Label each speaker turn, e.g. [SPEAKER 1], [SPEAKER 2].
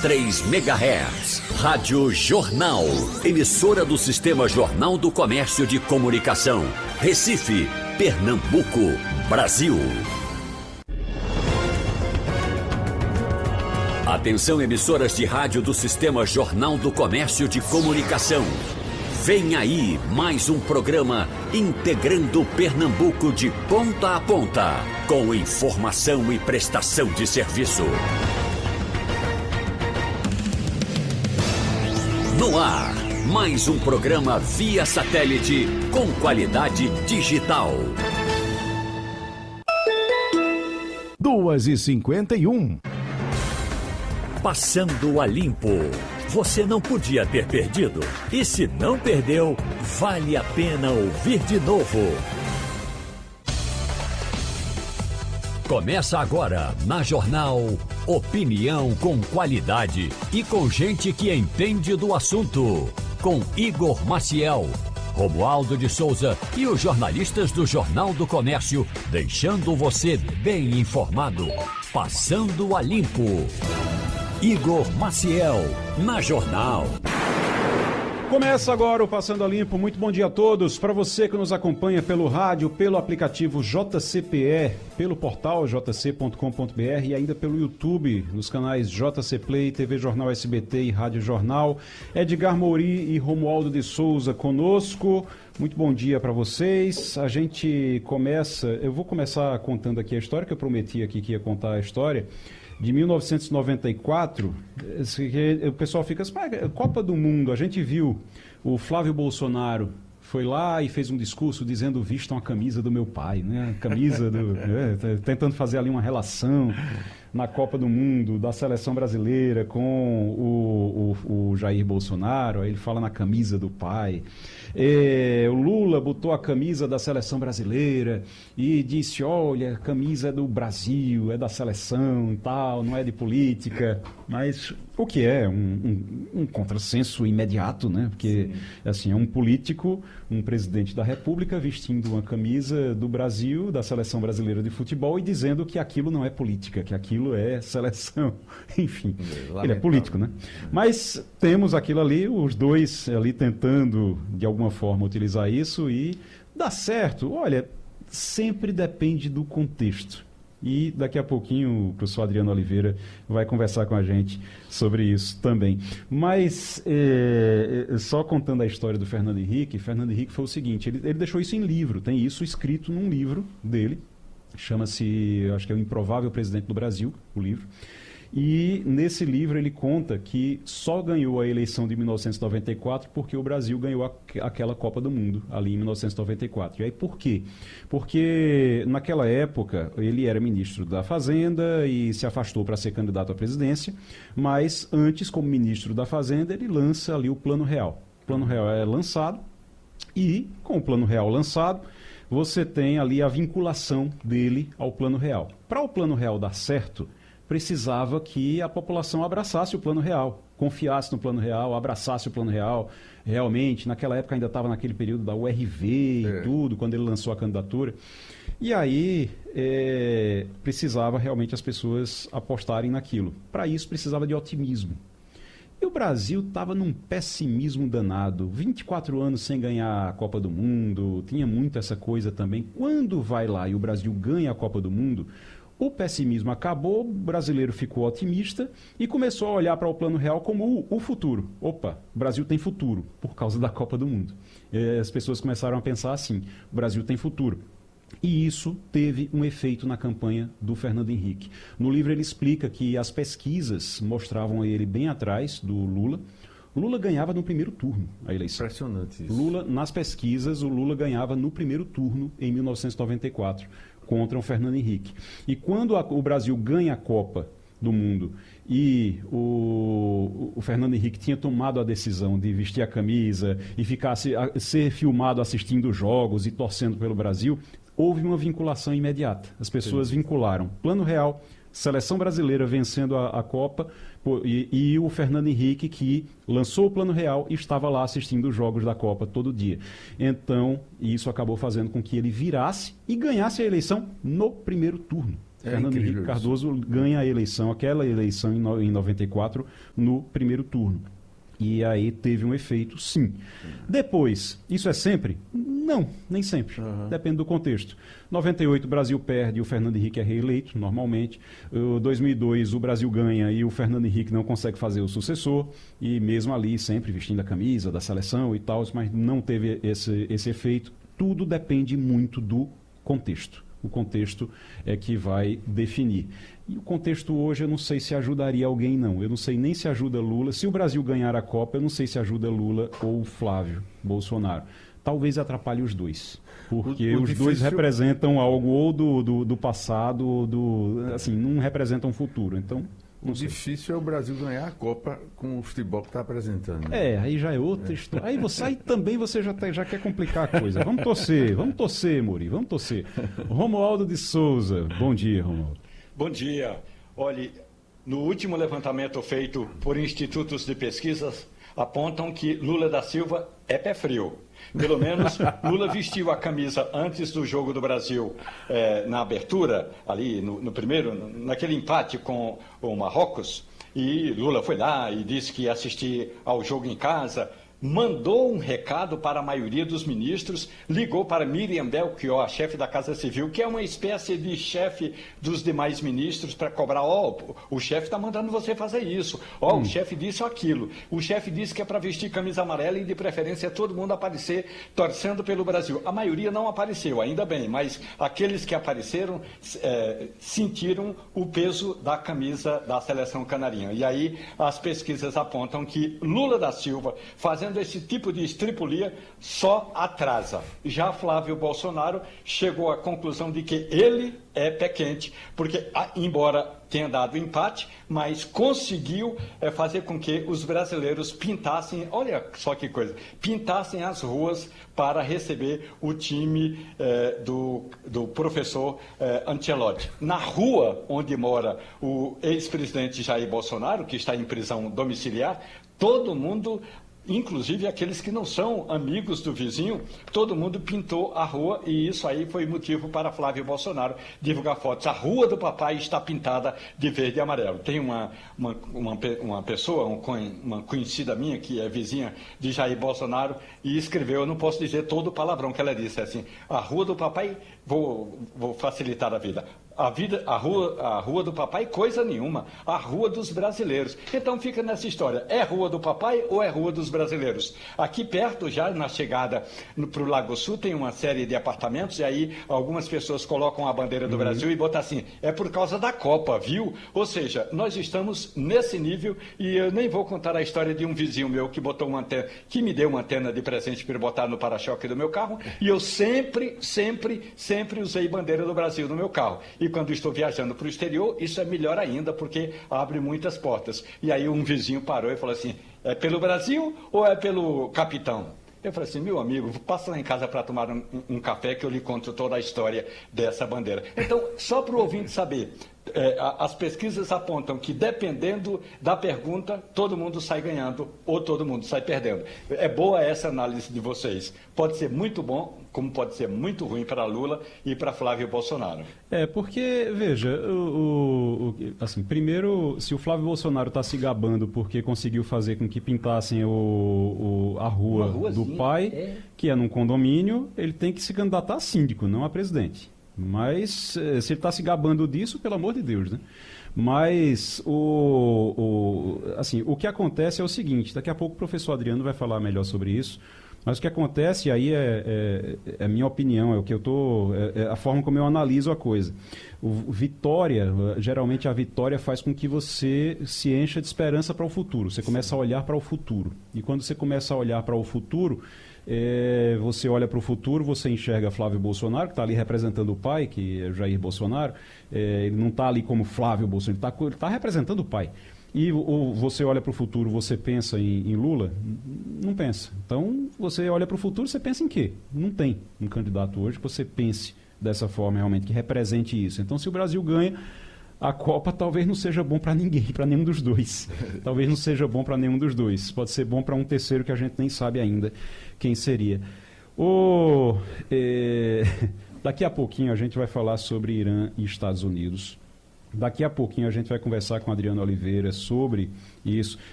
[SPEAKER 1] 103 MHz. Rádio Jornal. Emissora do Sistema Jornal do Comércio de Comunicação. Recife, Pernambuco, Brasil. Atenção, emissoras de rádio do Sistema Jornal do Comércio de Comunicação. Vem aí mais um programa integrando Pernambuco de ponta a ponta, com informação e prestação de serviço. No ar, mais um programa via satélite com qualidade digital.
[SPEAKER 2] 2h51.
[SPEAKER 1] Passando a limpo. Você não podia ter perdido. E se não perdeu, vale a pena ouvir de novo. Começa agora, na Jornal, opinião com qualidade e com gente que entende do assunto. Com Igor Maciel, Romualdo de Souza e os jornalistas do Jornal do Comércio, deixando você bem informado. Passando a limpo. Igor Maciel, na Jornal.
[SPEAKER 3] Começa agora o Passando a Limpo. Muito bom dia a todos. Para você que nos acompanha pelo rádio, pelo aplicativo JCPE, pelo portal jc.com.br e ainda pelo YouTube, nos canais JC Play, TV Jornal SBT e Rádio Jornal. Edgar Mouri e Romualdo de Souza conosco. Muito bom dia para vocês. A gente começa, eu vou começar contando aqui a história, que eu prometi aqui que ia contar a história. De 1994, o pessoal fica assim, Copa do Mundo, a gente viu o Flávio Bolsonaro foi lá e fez um discurso dizendo vistam a camisa do meu pai, né? Camisa do... tentando fazer ali uma relação na Copa do Mundo, da seleção brasileira com o Jair Bolsonaro, aí ele fala na camisa do pai. O Lula botou a camisa da seleção brasileira e disse, olha, a camisa é do Brasil, é da seleção e tal, não é de política, mas o que é um contrassenso imediato, né? Porque, assim, é um político, um presidente da República vestindo uma camisa do Brasil, da seleção brasileira de futebol e dizendo que aquilo não é política, que aquilo é seleção. Enfim, ele é político, né? Mas temos aquilo ali, os dois ali tentando, de alguma forma, utilizar isso e dá certo. Olha, sempre depende do contexto. E daqui a pouquinho o professor Adriano Oliveira vai conversar com a gente sobre isso também. Mas, só contando a história do Fernando Henrique foi o seguinte, ele deixou isso em livro, tem isso escrito num livro dele, chama-se, acho que é O Improvável Presidente do Brasil, o livro. E nesse livro ele conta que só ganhou a eleição de 1994 porque o Brasil ganhou aquela Copa do Mundo, ali em 1994. E aí por quê? Porque naquela época ele era ministro da Fazenda e se afastou para ser candidato à presidência, mas antes, como ministro da Fazenda, ele lança ali o Plano Real. O Plano Real é lançado e, com o Plano Real lançado, você tem ali a vinculação dele ao Plano Real. Para o Plano Real dar certo, precisava que a população abraçasse o Plano Real, confiasse no Plano Real, abraçasse o Plano Real. Realmente, naquela época ainda estava naquele período da URV e tudo, quando ele lançou a candidatura. E aí precisava realmente as pessoas apostarem naquilo. Para isso precisava de otimismo. E o Brasil estava num pessimismo danado, 24 anos sem ganhar a Copa do Mundo, tinha muito essa coisa também. Quando vai lá e o Brasil ganha a Copa do Mundo, o pessimismo acabou, o brasileiro ficou otimista e começou a olhar para o Plano Real como o futuro. Opa, o Brasil tem futuro por causa da Copa do Mundo. As pessoas começaram a pensar assim, o Brasil tem futuro. E isso teve um efeito na campanha do Fernando Henrique. No livro ele explica que as pesquisas mostravam ele bem atrás do Lula. Lula ganhava no primeiro turno a eleição.
[SPEAKER 4] Impressionante isso.
[SPEAKER 3] Lula, nas pesquisas, o Lula ganhava no primeiro turno em 1994 contra o Fernando Henrique. E quando o Brasil ganha a Copa do Mundo e o Fernando Henrique tinha tomado a decisão de vestir a camisa e ser filmado assistindo jogos e torcendo pelo Brasil, houve uma vinculação imediata. As pessoas vincularam Plano Real, Seleção Brasileira vencendo a Copa e o Fernando Henrique, que lançou o Plano Real e estava lá assistindo os jogos da Copa todo dia. Então, isso acabou fazendo com que ele virasse e ganhasse a eleição no primeiro turno. Fernando Henrique Cardoso ganha a eleição, aquela eleição em 94, no primeiro turno. E aí teve um efeito, sim. Depois, isso é sempre? Não, nem sempre. Depende do contexto. 98, o Brasil perde e o Fernando Henrique é reeleito, normalmente. 2002, o Brasil ganha e o Fernando Henrique não consegue fazer o sucessor. E mesmo ali, sempre vestindo a camisa da seleção e tal, mas não teve esse efeito. Tudo depende muito do contexto. O contexto é que vai definir. E o contexto hoje eu não sei se ajudaria alguém, não. Eu não sei nem se ajuda Lula. Se o Brasil ganhar a Copa, eu não sei se ajuda Lula ou Flávio Bolsonaro. Talvez atrapalhe os dois. Porque os dois representam algo ou do passado, ou assim, não representam o futuro. Então,
[SPEAKER 2] o difícil é o Brasil ganhar a Copa com o futebol que está apresentando. Né?
[SPEAKER 3] Aí já é outra história. Aí também você já quer complicar a coisa. Vamos torcer, Muri, vamos torcer. Romualdo de Souza, bom dia, Romualdo.
[SPEAKER 4] Bom dia. Olhe, no último levantamento feito por institutos de pesquisas, apontam que Lula da Silva é pé frio. Pelo menos Lula vestiu a camisa antes do jogo do Brasil, na abertura, ali no primeiro, naquele empate com o Marrocos, e Lula foi lá e disse que ia assistir ao jogo em casa, mandou um recado para a maioria dos ministros, ligou para Miriam Belchior, a chefe da Casa Civil, que é uma espécie de chefe dos demais ministros, para cobrar, o chefe está mandando você fazer isso, o chefe disse aquilo, o chefe disse que é para vestir camisa amarela e de preferência todo mundo aparecer torcendo pelo Brasil. A maioria não apareceu, ainda bem, mas aqueles que apareceram sentiram o peso da camisa da seleção canarinha. E aí as pesquisas apontam que Lula da Silva, fazendo esse tipo de estripulia, só atrasa. Já Flávio Bolsonaro chegou à conclusão de que ele é pé quente, porque, embora tenha dado empate, mas conseguiu fazer com que os brasileiros pintassem, olha só que coisa, pintassem as ruas para receber o time do professor Ancelotti. Na rua onde mora o ex-presidente Jair Bolsonaro, que está em prisão domiciliar, todo mundo, inclusive aqueles que não são amigos do vizinho, todo mundo pintou a rua, e isso aí foi motivo para Flávio Bolsonaro divulgar fotos. A rua do papai está pintada de verde e amarelo. Tem uma pessoa, uma conhecida minha, que é vizinha de Jair Bolsonaro, e escreveu, eu não posso dizer todo o palavrão que ela disse, assim, a rua do papai, vou facilitar a vida. A rua do papai, coisa nenhuma. A rua dos brasileiros. Então fica nessa história. É rua do papai ou é rua dos brasileiros? Aqui perto, já na chegada para o Lago Sul, tem uma série de apartamentos, e aí algumas pessoas colocam a bandeira do Brasil e botam assim, é por causa da Copa, viu? Ou seja, nós estamos nesse nível, e eu nem vou contar a história de um vizinho meu que botou uma antena, que me deu uma antena de presente para botar no para-choque do meu carro, e eu sempre usei bandeira do Brasil no meu carro. E quando estou viajando para o exterior, isso é melhor ainda, porque abre muitas portas. E aí um vizinho parou e falou assim, é pelo Brasil ou é pelo capitão? Eu falei assim, meu amigo, passa lá em casa para tomar um café que eu lhe conto toda a história dessa bandeira. Então, só para o ouvinte saber, as pesquisas apontam que, dependendo da pergunta, todo mundo sai ganhando ou todo mundo sai perdendo. É boa essa análise de vocês. Pode ser muito bom, como pode ser muito ruim para Lula e para Flávio Bolsonaro.
[SPEAKER 3] Porque, veja, assim, primeiro, se o Flávio Bolsonaro está se gabando porque conseguiu fazer com que pintassem a rua do pai, que é num condomínio, ele tem que se candidatar a síndico, não a presidente. Mas, se ele está se gabando disso, pelo amor de Deus, né? Mas, assim, o que acontece é o seguinte, daqui a pouco o professor Adriano vai falar melhor sobre isso, mas o que acontece aí é a minha opinião, é a forma como eu analiso a coisa. Geralmente a vitória faz com que você se encha de esperança para o futuro, você começa a olhar para o futuro. E quando você começa a olhar para o futuro, você olha para o futuro, você enxerga Flávio Bolsonaro, que está ali representando o pai, que é Jair Bolsonaro, ele não está ali como Flávio Bolsonaro, ele está representando o pai. E você olha para o futuro, você pensa em Lula? Não pensa. Então, você olha para o futuro, você pensa em quê? Não tem um candidato hoje que você pense dessa forma realmente, que represente isso. Então, se o Brasil ganha a Copa, talvez não seja bom para ninguém, para nenhum dos dois. Talvez não seja bom para nenhum dos dois. Pode ser bom para um terceiro que a gente nem sabe ainda quem seria. Daqui a pouquinho a gente vai falar sobre Irã e Estados Unidos. Daqui a pouquinho a gente vai conversar com a Adriana Oliveira sobre isso.